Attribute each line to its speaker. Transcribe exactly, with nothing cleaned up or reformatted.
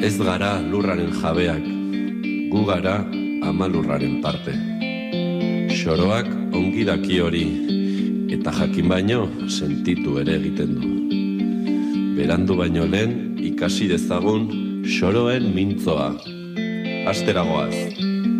Speaker 1: Ez gara lurraren jabeak, gu gara ama lurraren parte. Xoroak ongi daki hori, eta jakin baino sentitu ere egiten du. Berandu baino lehen ikasi dezagun xoroen mintzoa. Asteragoaz.